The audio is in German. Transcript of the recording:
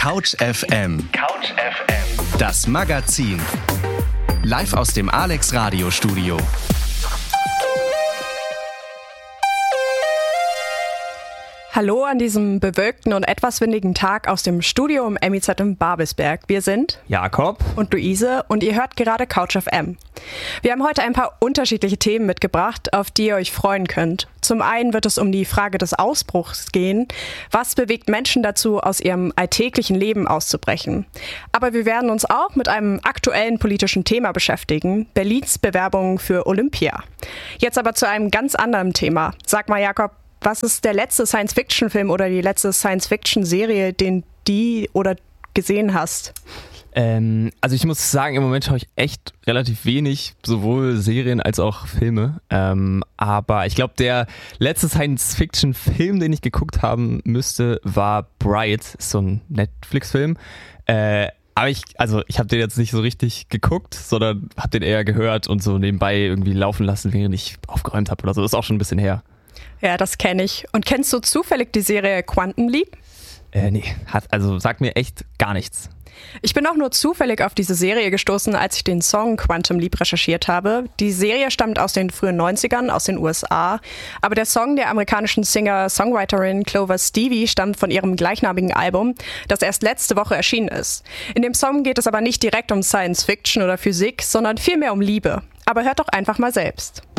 Couch FM. Das Magazin. Live aus dem Alex Radiostudio. Hallo an diesem bewölkten und etwas windigen Tag aus dem Studio im MIZ in Babelsberg. Wir sind Jakob und Luise und ihr hört gerade Couch FM. Wir haben heute ein paar unterschiedliche Themen mitgebracht, auf die ihr euch freuen könnt. Zum einen wird es um die Frage des Ausbruchs gehen. Was bewegt Menschen dazu, aus ihrem alltäglichen Leben auszubrechen? Aber wir werden uns auch mit einem aktuellen politischen Thema beschäftigen. Berlins Bewerbung für Olympia. Jetzt aber zu einem ganz anderen Thema. Sag mal, Jakob, was ist der letzte Science-Fiction-Film oder die letzte Science-Fiction-Serie, den du oder gesehen hast? Also ich muss sagen, im Moment schaue ich echt relativ wenig, sowohl Serien als auch Filme. Aber ich glaube, der letzte Science-Fiction-Film, den ich geguckt haben müsste, war Bright, so ein Netflix-Film. Aber ich habe den jetzt nicht so richtig geguckt, sondern habe den eher gehört und so nebenbei irgendwie laufen lassen, während ich aufgeräumt habe oder so. Das ist auch schon ein bisschen her. Ja, das kenne ich. Und kennst du zufällig die Serie Quantum Leap? Nee, sagt mir echt gar nichts. Ich bin auch nur zufällig auf diese Serie gestoßen, als ich den Song Quantum Leap recherchiert habe. Die Serie stammt aus den frühen 90ern, aus den USA. Aber der Song der amerikanischen Singer-Songwriterin Clover Stevie stammt von ihrem gleichnamigen Album, das erst letzte Woche erschienen ist. In dem Song geht es aber nicht direkt um Science Fiction oder Physik, sondern vielmehr um Liebe. Aber hört doch einfach mal selbst.